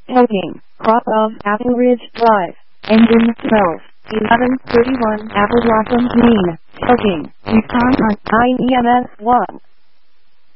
Toking. Crop of Apple Ridge Drive. Engine 12. 1131 Apple Blossom Green. Toking. Response on IEMS 1.